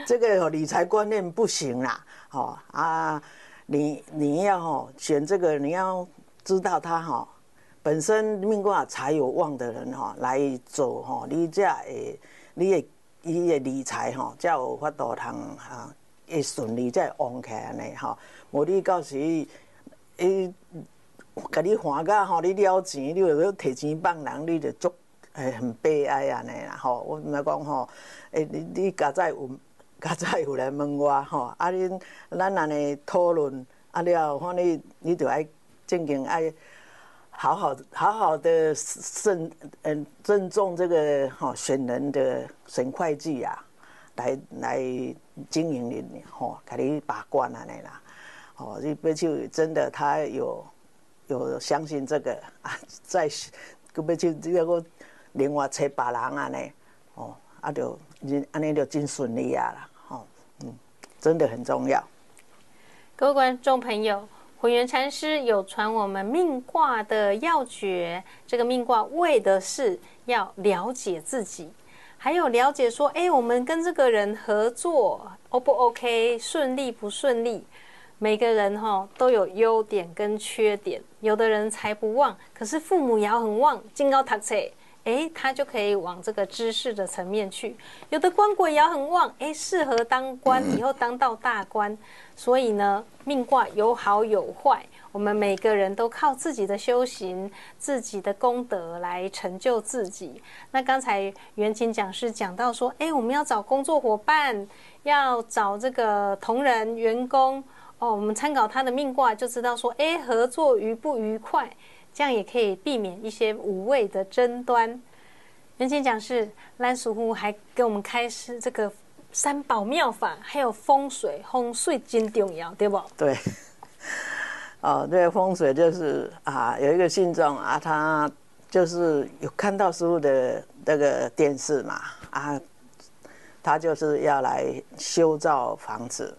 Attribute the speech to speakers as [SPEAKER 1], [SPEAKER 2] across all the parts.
[SPEAKER 1] 这个理财观念不行啦，哦啊，你要选这个，你要知道他本身命卦财有旺的人来做你你的理财才有法度通会顺利，才会旺起来安尼无你到时甲你还甲你了钱，你就要摕钱放人，你就足很悲哀安尼啦我毋知讲你家在有来问我咱安尼讨论了，看你就爱正经爱好好的尊重这个选人的选会计来经营你给你把关安尼啦你要去真的他有相信这个再要去这个另外找别人安尼就安尼就真顺利啦真的很重要。
[SPEAKER 2] 各位观众朋友，混元禅师有传我们命卦的要诀，这个命卦为的是要了解自己，还有了解说，我们跟这个人合作 O 不 OK， 顺利不顺利。每个人都有优点跟缺点，有的人财不旺，可是父母爻很旺，进高读册，他就可以往这个知识的层面去。有的官鬼爻很旺，适合当官，以后当到大官。所以呢，命卦有好有坏，我们每个人都靠自己的修行、自己的功德来成就自己。那刚才元琴讲师讲到说，我们要找工作伙伴，要找这个同仁、员工。我们参考他的命卦就知道说，合作愉不愉快，这样也可以避免一些无谓的争端。元琴讲师蓝叔父还给我们开示这个三宝妙法，还有风水真重要，对不？
[SPEAKER 1] 对，对，风水就是有一个信众他就是有看到师父的那个电视嘛他就是要来修造房子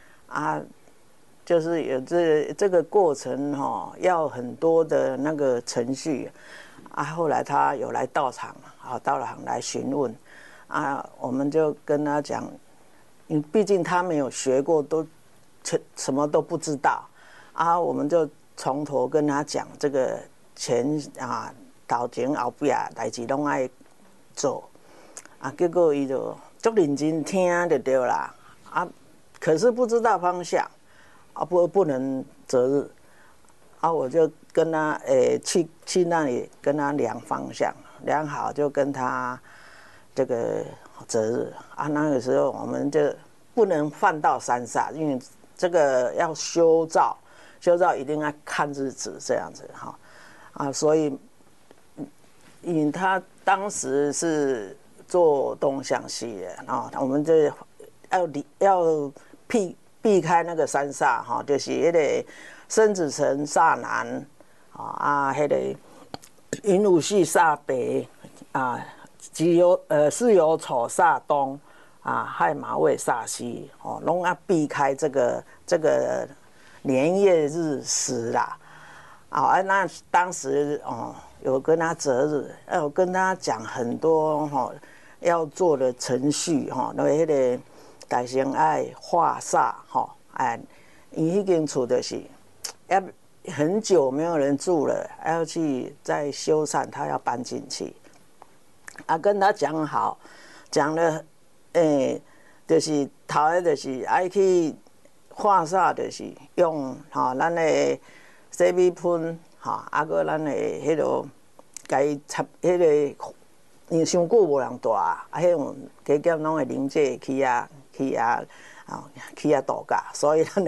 [SPEAKER 1] 就是有这个过程要很多的那个程序后来他有来道场道场来询问我们就跟他讲，毕竟他没有学过，都什么都不知道我们就从头跟他讲这个头前后壁代志拢爱做结果伊就足认真听就对啦可是不知道方向不能择日我就跟他去那里跟他量方向，量好就跟他这个择日那个时候我们就不能犯到三煞，因为这个要修造一定要看日子这样子所以因为他当时是做东向西的我们就要避开那个三煞就是那个申子辰煞南那个寅午戌煞北巳酉丑煞东亥马未煞西拢要避开这个年月日时啦那当时有跟他择日，有跟他讲很多要做的程序那个大先爱化煞因迄间厝就是要很久没有人住了，要去再修缮，他要搬进去跟他讲好，讲了就是头个就是爱去化煞，就是用咱的洗米喷搁咱的迄落甲伊插迄个，因为伤久无人住迄种加减拢会凝结起度假，所以咱